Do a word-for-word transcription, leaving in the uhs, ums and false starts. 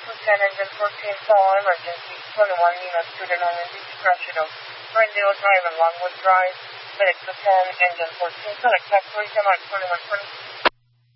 two ten, engine fourteen, fall emergency, twenty-one Lima student on the beach, Gratido. Glendale Drive and Longwood Drive, FedEx two ten, engine fourteen, select tax, twenty-one twenty.